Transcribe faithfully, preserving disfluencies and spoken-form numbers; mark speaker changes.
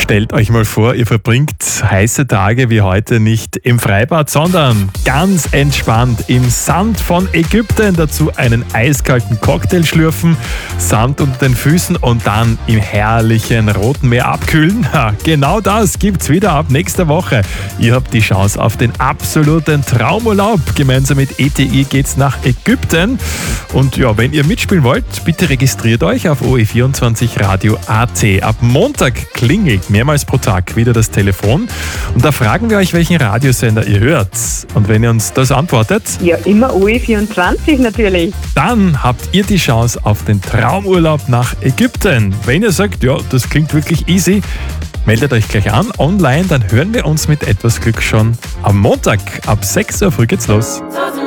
Speaker 1: Stellt euch mal vor, ihr verbringt heiße Tage wie heute nicht im Freibad, sondern ganz entspannt im Sand von Ägypten. Dazu einen eiskalten Cocktail schlürfen, Sand unter den Füßen und dann im herrlichen Roten Meer abkühlen. Ja, genau das gibt's wieder ab nächster Woche. Ihr habt die Chance auf den absoluten Traumurlaub. Gemeinsam mit E T I geht's nach Ägypten. Und ja, wenn ihr mitspielen wollt, bitte registriert euch auf O E vierundzwanzig Radio Punkt A T. Ab Montag klingelt mehrmals pro Tag wieder das Telefon und da fragen wir euch, welchen Radiosender ihr hört. Und wenn ihr uns das antwortet,
Speaker 2: Ja, immer O E vierundzwanzig natürlich.
Speaker 1: dann habt ihr die Chance auf den Traumurlaub nach Ägypten. Wenn ihr sagt, ja, das klingt wirklich easy, meldet euch gleich an online, dann hören wir uns mit etwas Glück schon am Montag. Ab sechs Uhr früh geht's los.